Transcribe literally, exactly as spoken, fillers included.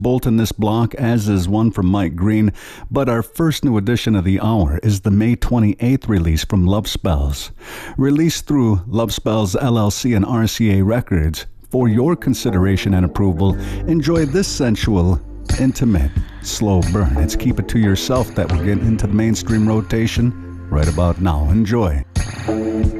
bolt in this block, as is one from Mike Green, but our first new edition of the hour is the May twenty-eighth release from Love Spells. Released through Love Spells L L C and R C A Records, for your consideration and approval, enjoy this sensual, intimate, slow burn. It's Keep It To Yourself that will get into the mainstream rotation right about now. Enjoy.